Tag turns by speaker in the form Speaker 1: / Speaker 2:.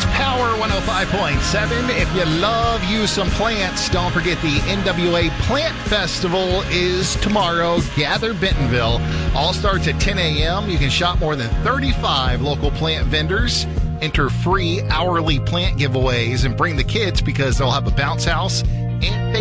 Speaker 1: It's Power 105.7. If you love you some plants, don't forget the NWA Plant Festival is tomorrow. Gather Bentonville. All starts at 10 a.m. You can shop more than 35 local plant vendors. Enter free hourly plant giveaways and bring the kids because they'll have a bounce house and